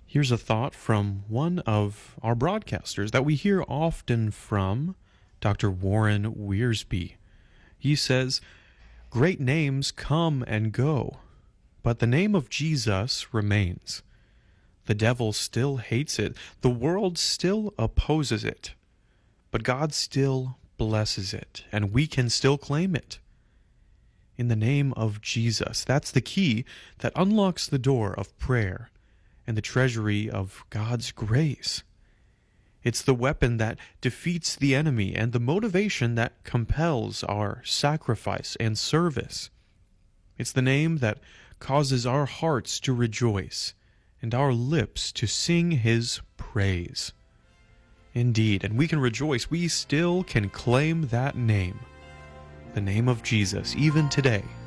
Here's a thought from one of our broadcasters that we hear often from, Dr. Warren Wiersbe. He says, "Great names come and go, but the name of Jesus remains. The devil still hates it, the world still opposes it, but God still blesses it, and we can still claim it. In the name of Jesus, that's the key that unlocks the door of prayer and the treasury of God's grace. It's the weapon that defeats the enemy and the motivation that compels our sacrifice and service. It's the name that causes our hearts to rejoice and our lips to sing His praise. Indeed, and we can rejoice, we still can claim that name, the name of Jesus, even today.